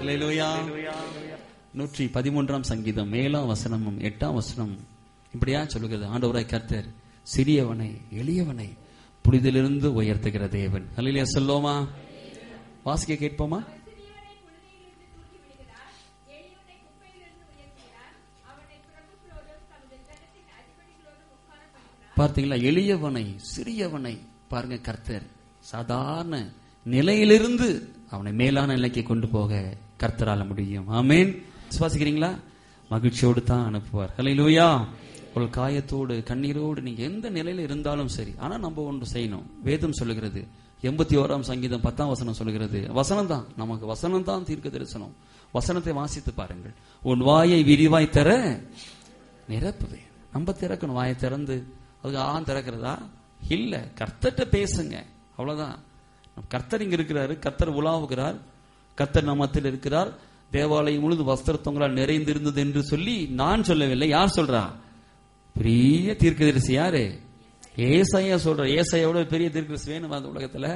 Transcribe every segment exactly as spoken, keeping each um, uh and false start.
ஹல்லேலூயா. நூற்றி பதிமூன்றாம் சங்கீதம் ஏழாம் வசனமும் எட்டாம் வசனம் இப்படியா சொல்லுகிறது, ஆண்டவராய் கர்த்தர் சிறியவனை எளியவனை புனிதிலிருந்து உயர்த்துகிற தேவன். ஹல்லேலூயா சொல்லுவோமா? வாசிக்க கேட்போமா? பார்த்தீங்களா, எளியவனை சிறியவனை பாருங்க, கர்த்தர் சாதாரண நிலையிலிருந்து அவனை மேலான நிலைக்கு கொண்டு போக கர்த்தரால முடியும். ஆமென். விசுவாசிக்கிறீங்களா? மகிழ்ச்சியோடு தான் அனுப்புவார். ஹல்லேலூயா. ஒரு காயத்தோடு கண்ணீரோடு நீங்க எந்த நிலையில இருந்தாலும் சரி, ஆனா நம்ம ஒன்று செய்யணும். வேதம் சொல்லுகிறது, எண்பத்தி ஓராம் சங்கீதம் பத்தாம் வசனம் சொல்லுகிறது, வசனம் தான் நமக்கு, வசனம் தான் தீர்க்க தரிசனம். வசனத்தை வாசித்து பாருங்கள். உன் வாயை விரிவாய் தர நிரப்புவேன். நம்ம திறக்கணும். வாயை திறந்து அதுக்கு ஆ திறக்கிறதா இல்ல, கர்த்தர்ட்ட பேசுங்க, அவ்வளவுதான். கர்த்தர் இங்க இருக்கிறாரு, கர்த்தர் உலாவுகிறார், கர்த்தர் நம்மத்தில் இருக்கிறார். தேவாலயம் முழுது வஸ்திரத்தங்களால் நிறைந்திருந்தது என்று சொல்லி நான் சொல்லவில்லை. யார் சொல்றா? பெரிய தீர்க்கதரிசி யாரு? ஏசாயா சொல்ற. ஏசாயாவோட பெரிய தீர்க்கதரிசி வேணும் அந்த உலகத்துல?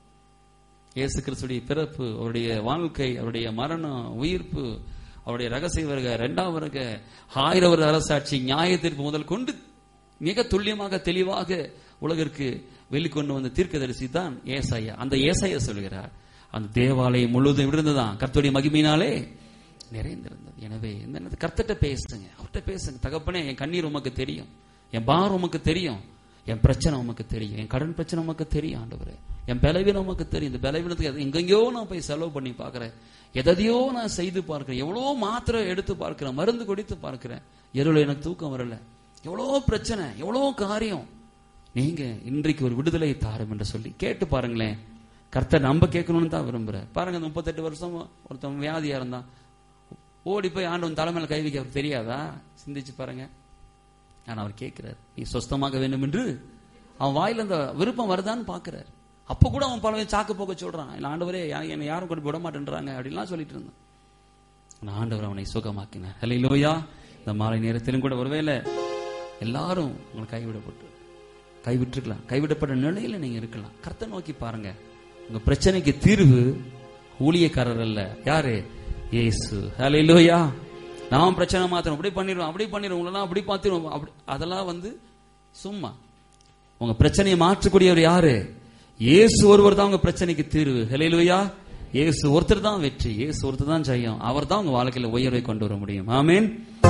இயேசு கிறிஸ்துடைய பிறப்பு, அவருடைய வாழ்க்கை, அவருடைய மரணம், உயிர்ப்பு, அவருடைய ரகசிய வருக, இரண்டாம் வருக, ஆயிரம் வருட அரசாட்சி, நியாய தீர்ப்பு முதல் கொண்டு மிக துல்லியமாக தெளிவாக உலகிற்கு வெளிக்கொண்டு வந்த தீர்க்கதரிசி தான் ஏசாயா. அந்த ஏசாயா சொல்கிறார், அந்த தேவாலயம் முழுவதும் இருந்ததுதான் கர்த்தருடைய மகிமையினாலே நிறைந்திருந்தது. எனவே இந்த கர்த்தர்ட்ட பேசுங்க, அவர்கிட்ட பேசுங்க. தகப்பனே, என் கண்ணீர் உமக்கு தெரியும், என் பாரம் உமக்கு தெரியும், என் பிரச்சனை உமக்கு தெரியும், என் கடன் பிரச்சனை உமக்கு தெரியும் ஆண்டவரே, என் பலவீனம் உமக்கு தெரியும். இந்த பலவீனத்துக்கு எங்கெங்கயோ நான் போய் செலவு பண்ணி பார்க்கிறேன், எதையோ நான் செய்து பார்க்கிறேன், எவ்வளோ மாத்திரை எடுத்து பார்க்கிறேன், மருந்து குடித்து பார்க்கிறேன், எருள எனக்கு தூக்கம் வரல, எவ்வளோ பிரச்சனை, எவ்வளோ காரியம். நீங்க இன்றைக்கு ஒரு விடுதலை தாரும் என்று சொல்லி கேட்டு பாருங்களேன். கர்த்தர் நம்ம கேட்கணும்னு தான் விரும்புறார். பாருங்க, முப்பத்தெட்டு வருஷம் ஒருத்தன் வியாதியா இருந்தான், ஓடி போய் ஆண்டவன் தலைமையில கை வைக்க அவருக்கு தெரியாதா? சிந்திச்சு பாருங்க. ஆனா அவர் கேட்கிறார், நீ சொஸ்தமாக வேண்டும் என்று. அவன் வாயில அந்த விருப்பம் வருதான்னு பாக்குறாரு. அப்ப கூட அவன் பல சாக்கு போக்க சொல்றான், ஆண்டவரே என்னை யாரும் கொண்டு விட மாட்டேன்றாங்க அப்படின்லாம் சொல்லிட்டு இருந்தான். ஆண்டவர் அவனை சுகமாக்கினார். ஹல்லேலூயா. இந்த மாலை நேரத்திலும் கூட ஒருவேளை எல்லாரும் உங்களை கைவிடப்பட்டு கைவிட்டுருக்கலாம், கைவிடப்பட்ட நிலையில நீங்க இருக்கலாம். கர்த்தர் நோக்கி பாருங்க. உங்க பிரச்சனைக்கு தீர்வு ஊழியக்காரர் அல்ல, யாரு? இயேசு. ஹல்லேலூயா. நாம் பிரச்சனை மாத்திரம் அப்படி பண்ணிடுவோம், அப்படி பண்ணிடுவோம், உங்களெல்லாம் அப்படி பார்த்துருவோம், அப்படி அதெல்லாம் வந்து சும்மா. உங்க பிரச்சனையை மாற்றக்கூடியவர் யாரு? இயேசு ஒருவர் தான் உங்க பிரச்சனைக்கு தீர்வு. ஹல்லேலூயா. இயேசு ஒருத்தர் தான் வெற்றி, இயேசு ஒருத்தர் தான் ஜெயம். அவர் தான் உங்க வாழ்க்கையில உயர்வை கொண்டு வர முடியும். ஆமென்.